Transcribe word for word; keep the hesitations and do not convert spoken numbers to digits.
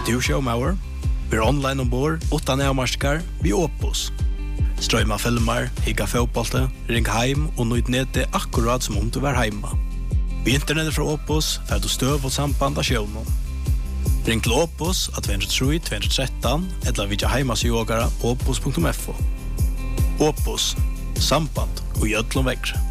du showmauer? Vi er online ombord, utan avmarskar, vi Opus. Strøyma filmer, higga fotbollte, ring heim og nøyt nete akkurat som om du var heima. Vi internettet fra Opus får du støv og samband av sjøvnen. Ring til Opus av två tre tre två ett tre eller vidja heimasjogara opus punktum f o. Opus, samband og gjødlom vekkre.